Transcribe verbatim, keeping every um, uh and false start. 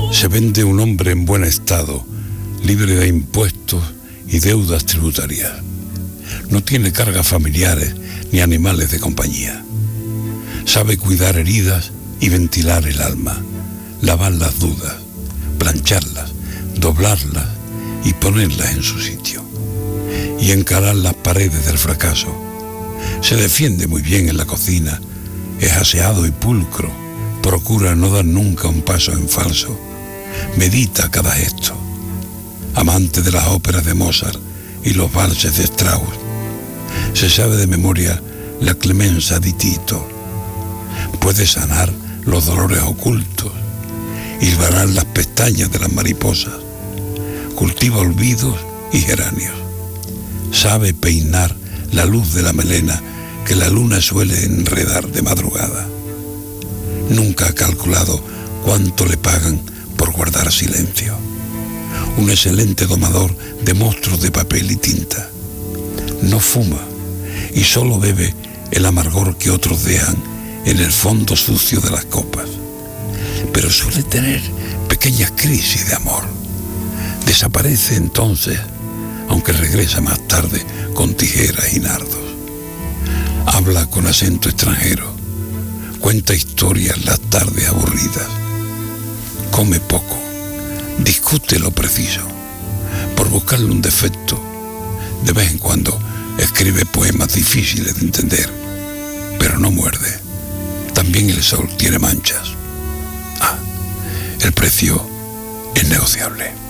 Se vende un hombre en buen estado, libre de impuestos y deudas tributarias. No tiene cargas familiares ni animales de compañía. Sabe cuidar heridas y ventilar el alma, lavar las dudas, plancharlas, doblarlas y ponerlas en su sitio. Y encarar las paredes del fracaso. Se defiende muy bien en la cocina, es aseado y pulcro, procura no dar nunca un paso en falso, medita cada gesto. Amante de las óperas de Mozart y los valses de Strauss, se sabe de memoria la Clemenza di Tito, puede sanar los dolores ocultos, hilvanar las pestañas de las mariposas, cultiva olvidos y geranios, sabe peinar la luz de la melena que la luna suele enredar de madrugada. Nunca ha calculado cuánto le pagan por guardar silencio. Un excelente domador de monstruos de papel y tinta. No fuma y solo bebe el amargor que otros dejan en el fondo sucio de las copas. Pero suele tener pequeñas crisis de amor. Desaparece entonces, aunque regresa más tarde con tijeras y nardos. Habla con acento extranjero, cuenta historias las tardes aburridas, come poco, discute lo preciso, por buscarle un defecto. De vez en cuando escribe poemas difíciles de entender, pero no muerde. También el sol tiene manchas. Ah, el precio es negociable.